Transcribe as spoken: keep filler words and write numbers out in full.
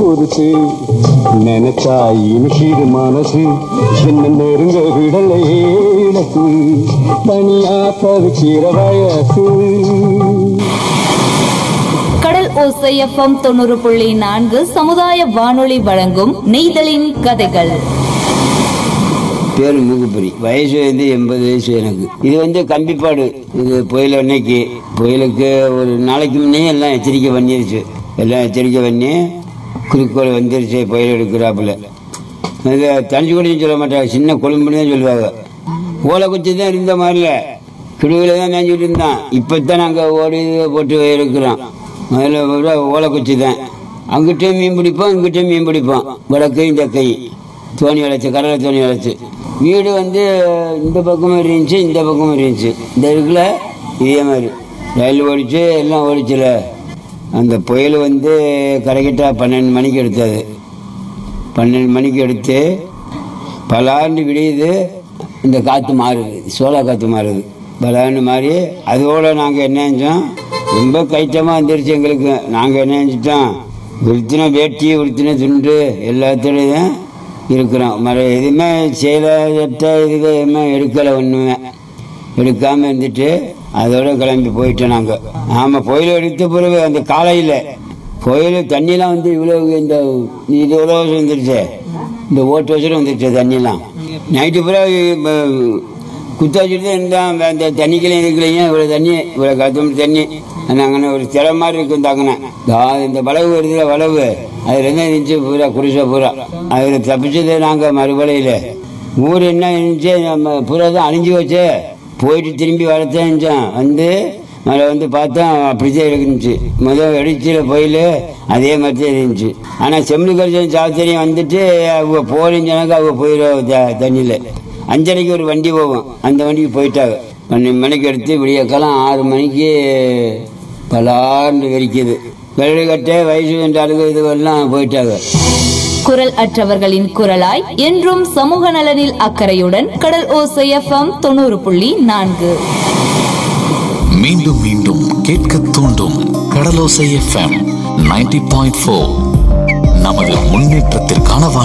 பொறுத்து நினைச்சா இனிக்கிது மனசு என்ன நெருங்க விடலையே எனக்கு தனியா தவிக்கிற வயசு. கடல் ஓசை எஃப்எம் தொண்ணூறு புள்ளி நான்கு சமுதாய வானொலி வழங்கும் நெய்தலின் கதைகள். பேரு மூக்குப்பொறி. வயசு வந்து எண்பது வயசு எனக்கு. இது வந்து கம்பிப்பாடு. இது புயல் அன்னைக்கு புயலுக்கு ஒரு நாளைக்கு முன்னே எல்லாம் எச்சரிக்கை பண்ணிருச்சு. எல்லாம் எச்சரிக்கை பண்ணி குறிக்கோள் வந்துருச்சு புயல் எடுக்கிறாப்புல. அது தனிச்சு கூடயும் சொல்ல மாட்டாங்க, சின்ன கொழும்புன்னு தான் சொல்லுவாங்க. ஓலை குச்சி தான் இருந்த மாதிரில கிடுவில் தான் நினைஞ்சிட்டு இருந்தான். இப்போ தான் நாங்கள் ஓடி போட்டு இருக்கிறோம். முதல்ல ஓலை குச்சி தான். அங்கிட்டையும் மீன் பிடிப்போம், இங்கிட்டையும் மீன் பிடிப்போம். வடக்கையும் தெக்கையும் தோணி வளைச்சு, கடலை தோணி வளைச்சு. வீடு வந்து இந்த பக்கமும் இருந்துச்சு, இந்த பக்கமும் இருந்துச்சு. இந்த இருக்குல்ல இதே மாதிரி ரயில் ஓடிச்சு, எல்லாம் ஓடிச்சுல. அந்த புயல் வந்து கரெக்டாக பன்னெண்டு மணிக்கு எடுத்தது. பன்னெண்டு மணிக்கு எடுத்து பலாண்டு விடியுது. இந்த காற்று மாறுது, சோளா காற்று மாறுது. பலாண்டு மாறி அதோடு நாங்கள் என்ன செஞ்சோம், ரொம்ப கைட்டமாக வந்துருச்சு எங்களுக்கு. நாங்கள் என்ன செஞ்சிட்டோம், உடுத்தின வேட்டி உடுத்தின துண்டு எல்லாத்துலேயும் இருக்கிறோம். மர எதுவுமே சேலை சட்டை இதுவே எதுவுமே எடுக்கலை. ஒன்றுமே எடுக்காமல் இருந்துட்டு அதோட கிளம்பி போயிட்டோம் நாங்கள். ஆமாம், புயல் எடுத்த பிறகு அந்த காலையில் புயல் தண்ணிலாம் வந்து இவ்வளோ இந்த இது இவ்வளோ வந்துருச்சு, இந்த ஓட்டு வசூல் வந்துருச்சு தண்ணிலாம். நைட்டு பிறகு குத்த வச்சுட்டு தான் இருந்தான். அந்த தண்ணிக்கெல்லாம் இருக்கலைங்க, இவ்வளோ தண்ணி, இவ்வளோ கத்தம் தண்ணி. நாங்கள் ஒரு திற மாதிரி இருக்கும் தாங்கண்ணே. இந்த வளவு வருதுல, வளவு அதில் என்ன இருந்துச்சு பூரா குடிசை பூரா. அதில் தப்பிச்சது நாங்கள் மறுபலையில். ஊர் என்ன இருந்துச்சு, நம்ம பூரா தான் அழிஞ்சு வச்சு போயிட்டு திரும்பி வரத்தான் இருந்துச்சோம். வந்து அதில் வந்து பார்த்தா அப்படித்தான் இருந்துச்சு. முதல் வெடிச்சில் போயில் அதே மாதிரி தான் இருந்துச்சு. ஆனால் செம்மணி கரிசன் சாத்திரியம் வந்துட்டு அவங்க போறீங்கன்னாக்கா அவங்க போயிடும் த தண்ணியில். அஞ்சரைக்கு ஒரு வண்டி போகும், அந்த வண்டிக்கு போயிட்டாங்க. பன்னெண்டு மணிக்கு எடுத்து விடியக்காலம் ஆறு மணிக்கு பலாண்டு வெடிக்குது. வெள்ளை கட்டை வயசு வென்றாளுங்க இதுவெல்லாம் போயிட்டாங்க. குரல் அற்றவர்களின் குரலாய் என்றும் சமூக நலனில் அக்கறையுடன் கடல் ஓசை எஃப்எம் தொண்ணூறு புள்ளி நான்கு. மீண்டும் மீண்டும் கேட்க தூண்டும் கடலோசை எஃப்எம் நைன்டி பாயிண்ட் ஃபோர். நமது முன்னேற்றத்திற்கான